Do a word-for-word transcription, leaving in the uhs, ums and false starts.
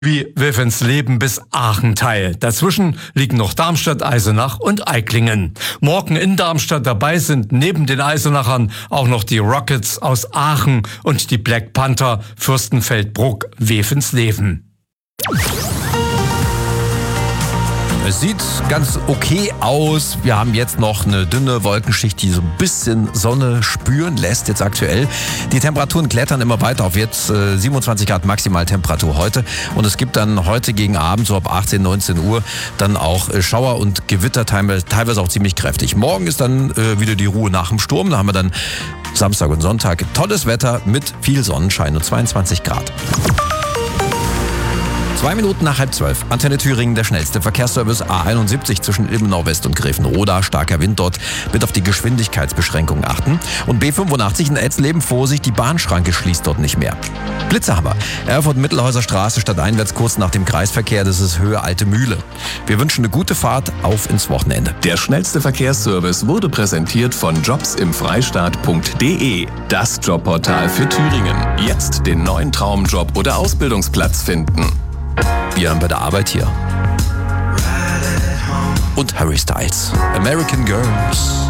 Wie Wilfensleben bis Aachen teil. Dazwischen liegen noch Darmstadt, Eisenach und Eiklingen. Morgen in Darmstadt dabei sind neben den Eisenachern auch noch die Rockets aus Aachen und die Black Panther Fürstenfeldbruck Wilfensleben. Es sieht ganz okay aus. Wir haben jetzt noch eine dünne Wolkenschicht, die so ein bisschen Sonne spüren lässt jetzt aktuell. Die Temperaturen klettern immer weiter auf jetzt äh, siebenundzwanzig Grad Maximaltemperatur heute. Und es gibt dann heute gegen Abend, so ab achtzehn, neunzehn Uhr, dann auch äh, Schauer und Gewitter, teilweise auch ziemlich kräftig. Morgen ist dann äh, wieder die Ruhe nach dem Sturm. Da haben wir dann Samstag und Sonntag tolles Wetter mit viel Sonnenschein und zweiundzwanzig Grad. Zwei Minuten nach halb zwölf. Antenne Thüringen, der schnellste Verkehrsservice A einundsiebzig zwischen Ilmenau West und Grevenroda. Starker Wind dort. Bitte auf die Geschwindigkeitsbeschränkungen achten. Und B fünfundachtzig in Elsleben, Vorsicht, die Bahnschranke schließt dort nicht mehr. Blitze haben wir. Erfurt-Mittelhäuser Straße stadteinwärts kurz nach dem Kreisverkehr. Das ist Höhe Alte Mühle. Wir wünschen eine gute Fahrt. Auf ins Wochenende. Der schnellste Verkehrsservice wurde präsentiert von jobs im freistaat punkt de. Das Jobportal für Thüringen. Jetzt den neuen Traumjob oder Ausbildungsplatz finden. Wir haben bei der Arbeit hier. Und Harry Styles. American Girls.